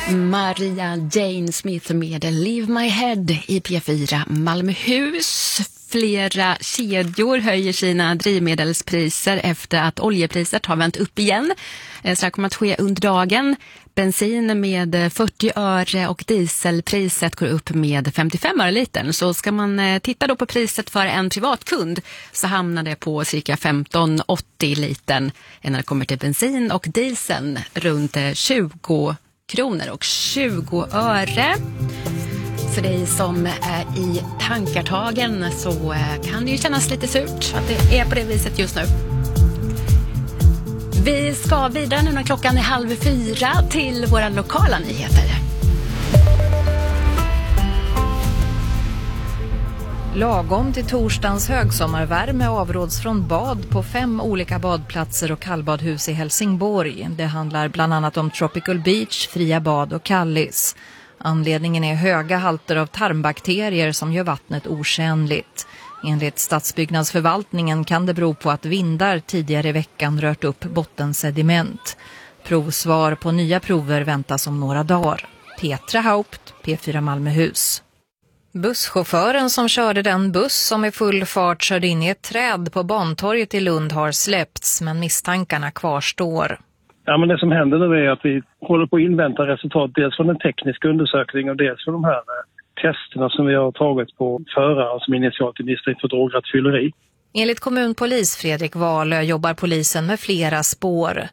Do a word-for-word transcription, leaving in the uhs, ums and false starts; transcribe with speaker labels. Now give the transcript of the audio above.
Speaker 1: Maria Jane Smith med Leave My Head i P fyra Malmöhus. Flera kedjor höjer sina drivmedelspriser efter att oljepriset har vänt upp igen. Så här kommer att ske under dagen. Bensin med fyrtio öre och dieselpriset går upp med femtiofem öre litern. Så ska man titta då på priset för en privatkund så hamnar det på cirka femton åttio litern när det kommer till bensin och dieseln runt tjugo kronor och tjugo öre. För dig som är i tankartagen så kan det ju kännas lite surt att det är på det viset just nu. Vi ska vidare nu när klockan är halv fyra till våra lokala nyheter.
Speaker 2: Lagom till torsdagens högsommarvärme avråds från bad på fem olika badplatser och kallbadhus i Helsingborg. Det handlar bland annat om Tropical Beach, Fria Bad och Kallis. Anledningen är höga halter av tarmbakterier som gör vattnet otjänligt. Enligt stadsbyggnadsförvaltningen kan det bero på att vindar tidigare i veckan rört upp bottensediment. Provsvar på nya prover väntas om några dagar. Petra Haupt, P fyra Malmöhus. Busschauffören som körde den buss som i full fart körde in i ett träd på Bantorget i Lund har släppts, men misstankarna kvarstår.
Speaker 3: Ja, men det som händer nu är att vi håller på att invänta resultat dels från den tekniska undersökningen och dels från de här testerna som vi har tagit på förare som initialt är misstänkt för drograttfylleri.
Speaker 2: Enligt kommunpolis Fredrik Wahlö jobbar polisen med flera spår.